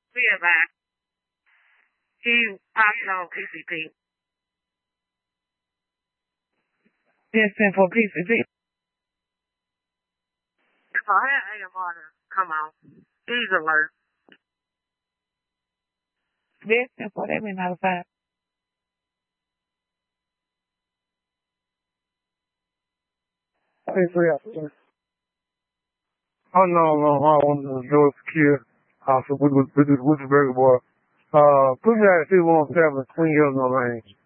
Yeah, back. He popped on PCP. Yes, and for PCP. So I had AMR to come on. He's alert. Yes, and for that, not a five. Hey, 3 after. Oh no, I want to George Secure. So with the burger bar. Put me at 217 Queen Hills, no range.